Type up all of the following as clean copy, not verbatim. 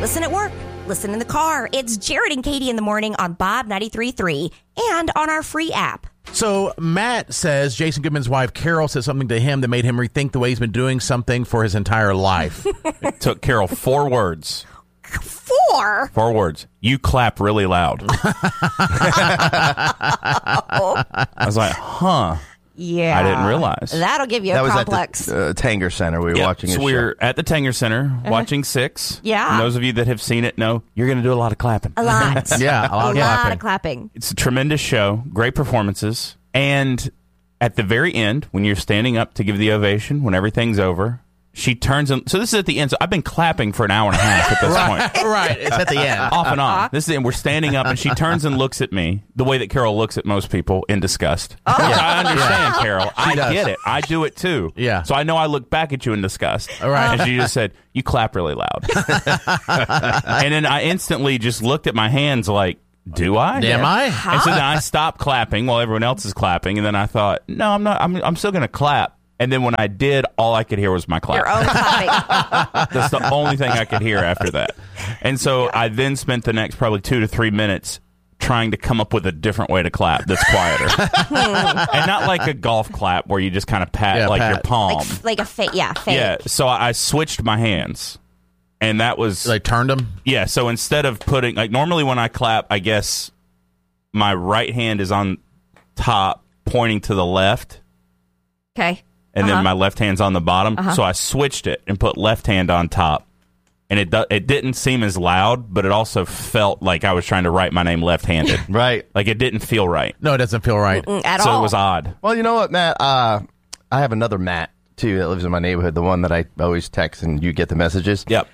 Listen at work. Listen in the car. It's Jared and Katie in the morning on Bob 93.3 and on our free app. So Matt says Jason Goodman's wife, Carol, said something to him that made him rethink the way he's been doing something for his entire life. It took Carol 4 words. 4? 4 words. You clap really loud. I was like, huh. Yeah. I didn't realize. That'll give you a complex. That was at the Tanger Center. We were watching So a we show. were at the Tanger Center watching Six. Yeah. And those of you that have seen it know you're going to do a lot of clapping. A lot. Yeah, a lot of clapping. It's a tremendous show, great performances. And at the very end, when you're standing up to give the ovation, when everything's over, she turns and so this is at the end. So I've been clapping for an hour and a half at this point. Right. It's at the end. Off and on. This is and we're standing up and she turns and looks at me the way that Carol looks at most people in disgust. Which I understand, Carol. I get it. I do it too. Yeah. So I know I look back at you in disgust. Right. And she just said, you clap really loud. And then I instantly just looked at my hands like, do I? Am I? And so then I stopped clapping while everyone else is clapping. And then I thought, no, I'm not. I'm still going to clap. And then when I did, all I could hear was my clap. Your own clapping. That's the only thing I could hear after that. And so I then spent the next probably 2 to 3 minutes trying to come up with a different way to clap that's quieter. And not like a golf clap where you just kind of pat your palm. Like a fake. Yeah, fake. Yeah, so I switched my hands. And that was... Like turned them? Yeah, so instead of putting... Like normally when I clap, I guess my right hand is on top pointing to the left. Okay. And then my left hand's on the bottom. So I switched it and put left hand on top. And it didn't seem as loud, but it also felt like I was trying to write my name left-handed. Right. Like it didn't feel right. No, it doesn't feel right. At So all. it was odd. Well, you know what, Matt? I have another Matt, too, that lives in my neighborhood, the one that I always text and you get the messages. Yep.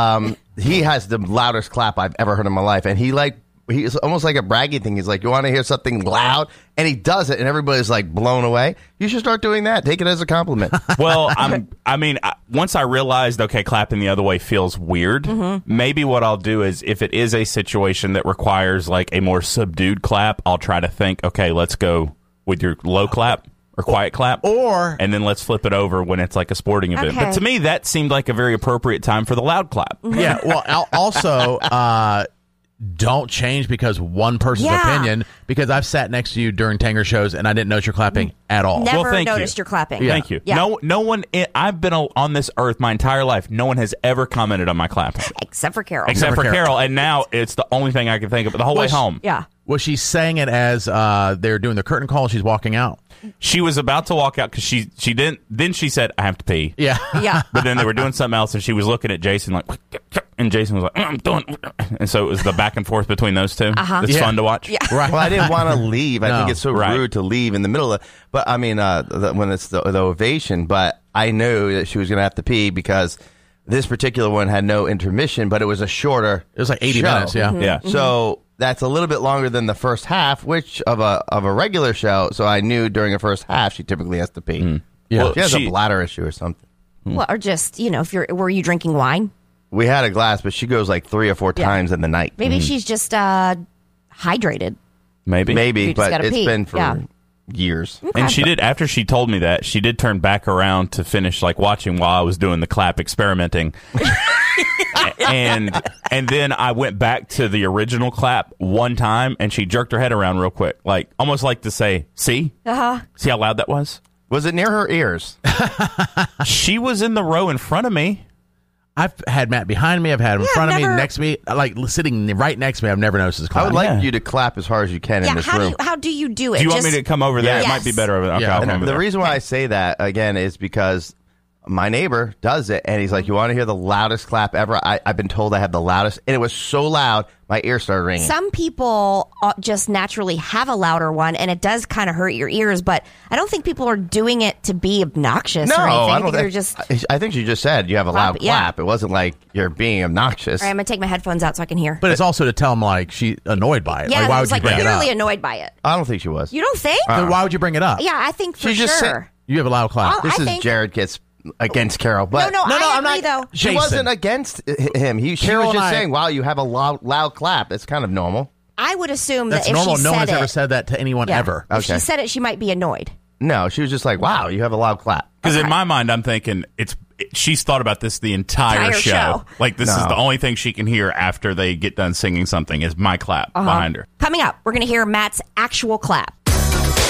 He has the loudest clap I've ever heard in my life. And he's almost like a bragging thing. He's like, you want to hear something loud? And he does it, and everybody's like blown away. You should start doing that. Take it as a compliment. Well, once I realized, okay, clapping the other way feels weird, maybe what I'll do is if it is a situation that requires like a more subdued clap, I'll try to think, okay, let's go with your low clap or quiet clap. And then let's flip it over when it's like a sporting event. Okay. But to me, that seemed like a very appropriate time for the loud clap. Yeah. Well, also, don't change because one person's opinion, because I've sat next to you during Tanger shows and I didn't notice you're clapping at all. Never thank noticed you. your clapping. Yeah. Thank you. Yeah. No one. I've been on this earth my entire life. No one has ever commented on my clapping, Except for Carol. except for Carol. And now it's the only thing I can think of the whole way home. Yeah. Was she saying it as they're doing the curtain call? She's walking out. She was about to walk out because she didn't. Then she said, "I have to pee." Yeah. Yeah. But then they were doing something else, and she was looking at Jason like, and Jason was like, "I'm doing," and so it was the back and forth between those two. It's fun to watch. Yeah. Right. Well, I didn't want to leave. I think it's so Right. rude to leave in the middle of. But I mean, when it's the ovation. But I knew that she was going to have to pee because this particular one had no intermission, but it was a shorter. It was like 80 show. minutes. Yeah. Yeah. So that's a little bit longer than the first half, which of a regular show. So I knew during the first half she typically has to pee. Yeah. Well, she has a bladder issue or something. Well, or just, were you drinking wine? We had a glass, but she goes like 3 or 4 times in the night. Maybe she's just hydrated. Maybe. Maybe, You just but gotta it's pee. been for Yeah. years. And she did, after she told me that, she did turn back around to finish like watching while I was doing the clap experimenting. and then I went back to the original clap one time and she jerked her head around real quick. Like almost like to say, see? See how loud that was? Was it near her ears? She was in the row in front of me. I've had Matt behind me. I've had him in front of me, never- next to me, like sitting right next to me. I've never noticed his I clap. would like you to clap as hard as you can in this room. How do you do it? Do you want me to come over there? Yes. It might be better over there. Okay, Yeah. I'll come And over the there. reason why I say that, again, is because my neighbor does it, and he's like, you want to hear the loudest clap ever? I've been told I have the loudest, and it was so loud, my ears started ringing. Some people just naturally have a louder one, and it does kind of hurt your ears, but I don't think people are doing it to be obnoxious no, or anything. I don't They're think. just... I think she just said you have a loud yeah. clap. It wasn't like you're being obnoxious. All right, I'm going to take my headphones out so I can hear. But it's also to tell him, like, she's annoyed by it. Yeah, Like, why I would was you like bring it up? clearly annoyed by it. I don't think she was. You don't think? Then why would you bring it up? Yeah, I think for She just sure. said- You have a loud clap. Oh, This I is think- Jared gets against Carol, but No, I agree, though. She Jason. wasn't against him. She Carol was and just I- saying, "Wow, you have a loud clap." It's kind of normal. I would assume That's that if normal. she No said one's it, ever said that to anyone ever. If Okay. she said it, she might be annoyed. No, she was just like, "Wow, you have a loud clap." Because in my mind, I'm thinking she's thought about this the entire show. Like, this is the only thing she can hear after they get done singing something is my clap behind her. Coming up, we're going to hear Matt's actual clap.